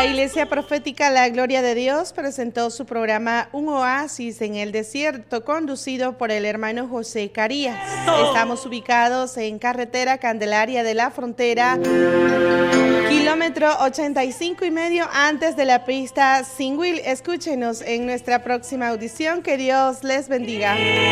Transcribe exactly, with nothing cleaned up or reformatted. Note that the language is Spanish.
La Iglesia Profética La Gloria de Dios presentó su programa Un Oasis en el Desierto, conducido por el hermano José Carías. Estamos ubicados en carretera Candelaria de la Frontera, kilómetro ochenta y cinco y medio antes de la pista Sin Will. Escúchenos en nuestra próxima audición. Que Dios les bendiga.